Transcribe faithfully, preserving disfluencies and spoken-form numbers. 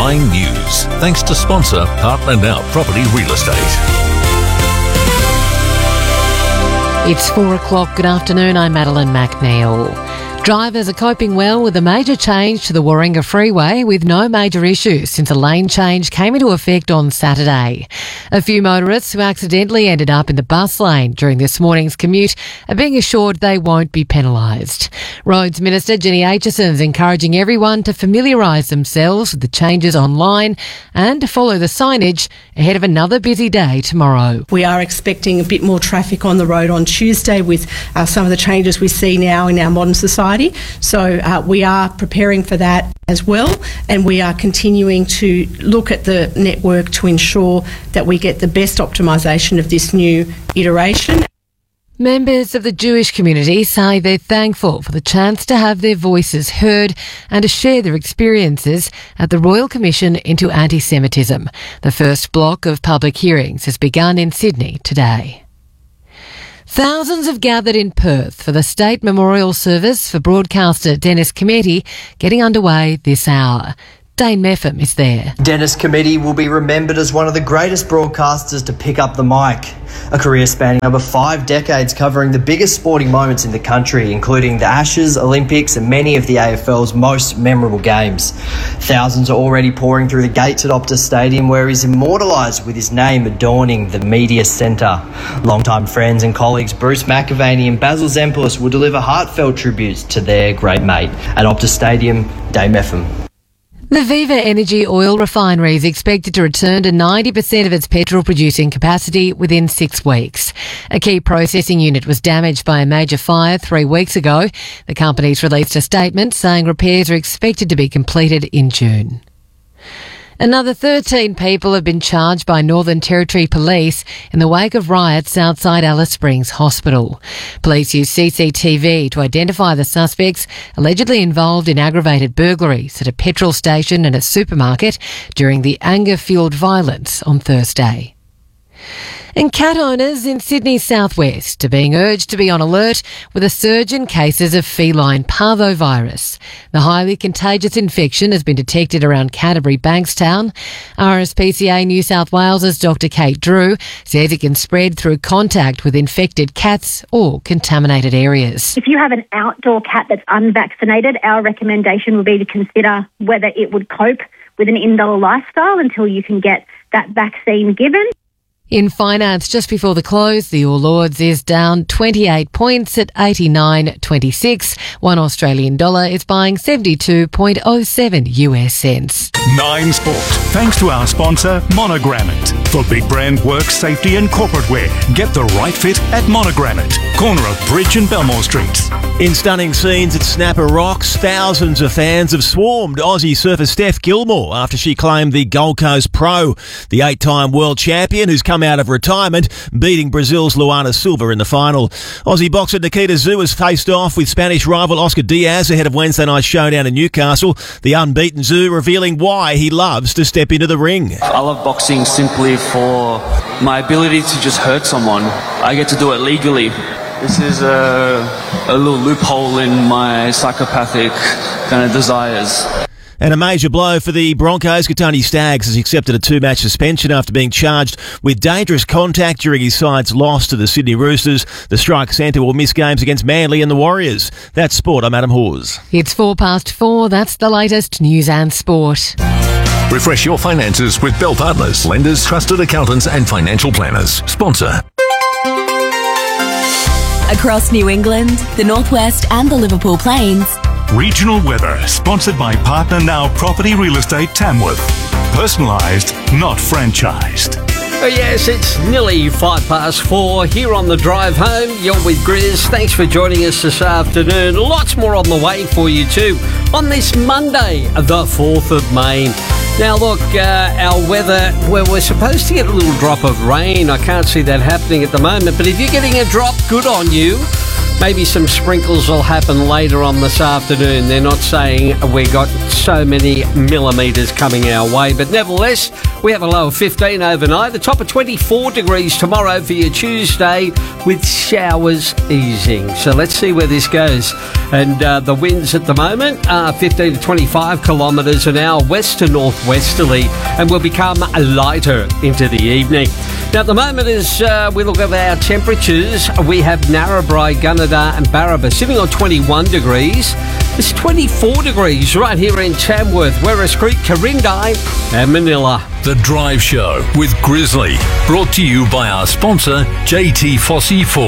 Nine News. Thanks to sponsor Partner Now Property Real Estate. It's four o'clock. Good afternoon. I'm Madeline McNeil. Drivers are coping well with a major change to the Warringah Freeway with no major issues since a lane change came into effect on Saturday. A few motorists who accidentally ended up in the bus lane during this morning's commute are being assured they won't be penalised. Roads Minister Jenny Aitchison is encouraging everyone to familiarise themselves with the changes online and to follow the signage ahead of another busy day tomorrow. We are expecting a bit more traffic on the road on Tuesday with uh, some of the changes we see now in our modern society. So uh, we are preparing for that as well, and we are continuing to look at the network to ensure that we get the best optimisation of this new iteration. Members of the Jewish community say they're thankful for the chance to have their voices heard and to share their experiences at the Royal Commission into Anti-Semitism. The first block of public hearings has begun in Sydney today. Thousands have gathered in Perth for the State Memorial Service for broadcaster Dennis Cometti getting underway this hour. Dane Meffam is there. Dennis Cometti will be remembered as one of the greatest broadcasters to pick up the mic. A career spanning over five decades covering the biggest sporting moments in the country, including the Ashes, Olympics and many of the A F L's most memorable games. Thousands are already pouring through the gates at Optus Stadium, where he's immortalised with his name adorning the media centre. Longtime friends and colleagues Bruce McAvaney and Basil Zempoulos will deliver heartfelt tributes to their great mate. At Optus Stadium, Dane Meffam. The Viva Energy oil refinery is expected to return to ninety percent of its petrol producing capacity within six weeks. A key processing unit was damaged by a major fire three weeks ago. The company's released a statement saying repairs are expected to be completed in June. Another thirteen people have been charged by Northern Territory Police in the wake of riots outside Alice Springs Hospital. Police used C C T V to identify the suspects allegedly involved in aggravated burglaries at a petrol station and a supermarket during the anger-fuelled violence on Thursday. And cat owners in Sydney's southwest are being urged to be on alert with a surge in cases of feline parvovirus. The highly contagious infection has been detected around Canterbury Bankstown. R S P C A New South Wales's Doctor Kate Drew says it can spread through contact with infected cats or contaminated areas. If you have an outdoor cat that's unvaccinated, our recommendation would be to consider whether it would cope with an indoor lifestyle until you can get that vaccine given. In finance, just before the close, the All Ords is down twenty-eight points at eighty-nine twenty-six. One Australian dollar is buying seventy-two point oh seven U S cents. Nine Sport, thanks to our sponsor, Monogranite. For big brand work, safety and corporate wear, get the right fit at Monogranite, corner of Bridge and Belmore Streets. In stunning scenes at Snapper Rocks, thousands of fans have swarmed Aussie surfer Steph Gilmore after she claimed the Gold Coast Pro. The eight-time world champion who's come out of retirement, beating Brazil's Luana Silva in the final. Aussie boxer Nikita Tszyu has faced off with Spanish rival Oscar Diaz ahead of Wednesday night's showdown in Newcastle. The unbeaten Tszyu revealing why he loves to step into the ring. I love boxing simply for my ability to just hurt someone. I get to do it legally. This is a, a little loophole in my psychopathic kind of desires. And a major blow for the Broncos. Kotoni Staggs has accepted a two-match suspension after being charged with dangerous contact during his side's loss to the Sydney Roosters. The strike centre will miss games against Manly and the Warriors. That's sport. I'm Adam Hawes. It's four past four. That's the latest news and sport. Refresh your finances with Bell Partners, lenders, trusted accountants and financial planners. Sponsor. Across New England, the Northwest and the Liverpool Plains. Regional weather, sponsored by Partner Now Property Real Estate Tamworth. Personalised, not franchised. Oh yes, it's nearly five past four here on the drive home. You're with Grizz. Thanks for joining us this afternoon. Lots more on the way for you too on this Monday, the fourth of May. Now look, uh, our weather, well, we're supposed to get a little drop of rain. I can't see that happening at the moment, but if you're getting a drop, good on you. Maybe some sprinkles will happen later on this afternoon. They're not saying we got so many millimetres coming our way, but nevertheless, we have a low of fifteen overnight. The top of twenty-four degrees tomorrow for your Tuesday, with showers easing. So let's see where this goes. And uh, the winds at the moment are fifteen to twenty-five kilometres an hour, west to northwesterly, and will become lighter into the evening. Now, at the moment, as uh, we look at our temperatures, we have Narrabri, Gunnedah and Barraba sitting on twenty-one degrees. It's twenty-four degrees right here in Tamworth, Werris Creek, Quirindi and Manila. The Drive Show with Grizzly, brought to you by our sponsor, J T Fossey Ford.